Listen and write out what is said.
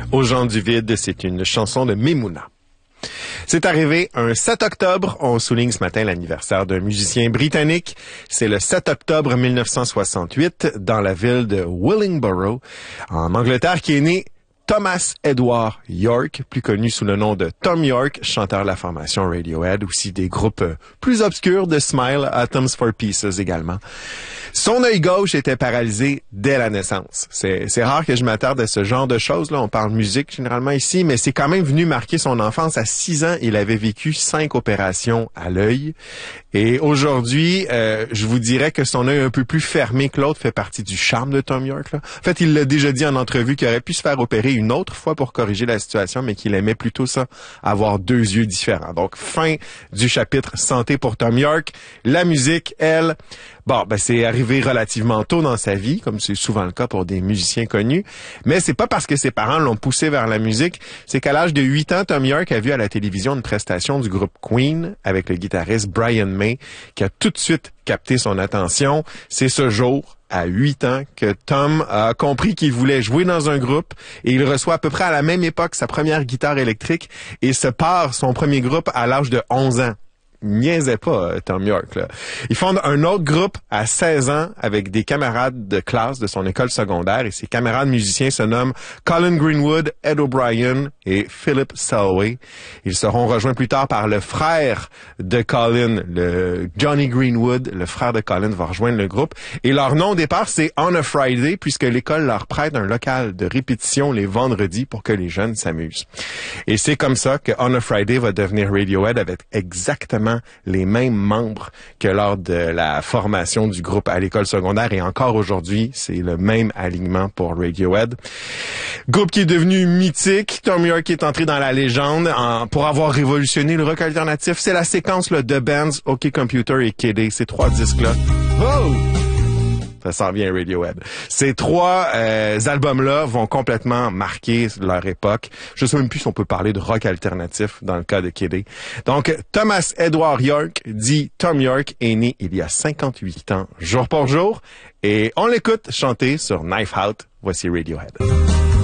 Aux gens du vide, c'est une chanson de Memouna. C'est arrivé un 7 octobre. On souligne ce matin l'anniversaire d'un musicien britannique. C'est le 7 octobre 1968 dans la ville de Willingboro, en Angleterre, qui est né Thomas Edward York, plus connu sous le nom de Thom Yorke, chanteur de la formation Radiohead, aussi des groupes plus obscurs de Smile, Atoms for Pieces également. Son œil gauche était paralysé dès la naissance. C'est rare que je m'attarde à ce genre de choses. Là, on parle musique généralement ici, mais c'est quand même venu marquer son enfance. À 6 ans, il avait vécu 5 opérations à l'œil. Et aujourd'hui, je vous dirais que son œil un peu plus fermé que l'autre fait partie du charme de Thom Yorke. Là. En fait, il l'a déjà dit en entrevue qu'il aurait pu se faire opérer une autre fois pour corriger la situation, mais qu'il aimait plutôt ça, avoir 2 yeux différents. Donc, fin du chapitre santé pour Thom Yorke. La musique, elle... Bon, c'est arrivé relativement tôt dans sa vie, comme c'est souvent le cas pour des musiciens connus, mais c'est pas parce que ses parents l'ont poussé vers la musique, c'est qu'à l'âge de 8 ans, Thom Yorke a vu à la télévision une prestation du groupe Queen avec le guitariste Brian May, qui a tout de suite capté son attention. C'est ce jour, à 8 ans, que Thom a compris qu'il voulait jouer dans un groupe, et il reçoit à peu près à la même époque sa première guitare électrique et se part son premier groupe à l'âge de 11 ans. Niaisait pas, Thom Yorke, là. Il fonde un autre groupe à 16 ans avec des camarades de classe de son école secondaire, et ses camarades musiciens se nomment Colin Greenwood, Ed O'Brien et Philip Selway. Ils seront rejoints plus tard par le frère de Colin, le Johnny Greenwood. Le frère de Colin va rejoindre le groupe. Et leur nom au départ, c'est On a Friday, puisque l'école leur prête un local de répétition les vendredis pour que les jeunes s'amusent. Et c'est comme ça que On a Friday va devenir Radiohead, avec exactement les mêmes membres que lors de la formation du groupe à l'école secondaire, et encore aujourd'hui, c'est le même alignement pour Radiohead. Groupe qui est devenu mythique. Thom Yorke est entré dans la légende pour avoir révolutionné le rock alternatif. C'est la séquence là, de Bands, OK Computer et Kid A. Ces 3 disques-là. Oh! Ça s'en vient Radiohead. Ces 3 albums-là vont complètement marquer leur époque. Je sais même plus si on peut parler de rock alternatif dans le cas de Kid A. Donc, Thomas Edward Yorke, dit Thom Yorke, est né il y a 58 ans, jour pour jour. Et on l'écoute chanter sur Knife Out. Voici Radiohead.